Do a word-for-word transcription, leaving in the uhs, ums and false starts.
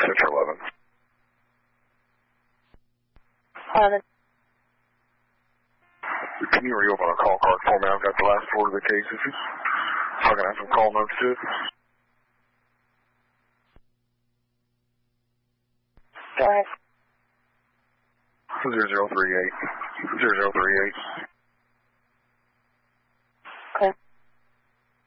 six or eleven. eleven. Can you reopen a call card for me? I've got the last four of the cases. So I can have some call notes to it. Go ahead. zero zero three eight. zero zero three eight.